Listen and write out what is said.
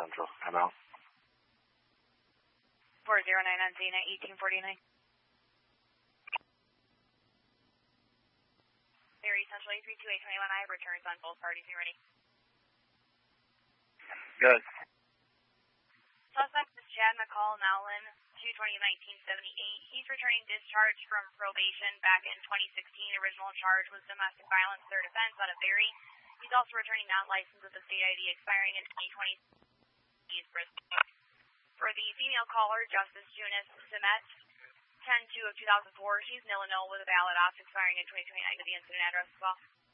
Central. ML. 409 on Zena, 1849. Mary Central 832-821, I have returns on both parties. You ready? Good. Suspect is Chad McCall Nowlin, 2/20/1978. He's returning discharge from probation back in 2016. Original charge was domestic violence, third offense out of Berry. He's also returning non-licensed with the state ID expiring in 2020. For the female caller, Justice Junice Simet, 10/2/2004. She's nil and 0 with a valid ops expiring in 2029 to the incident address as well.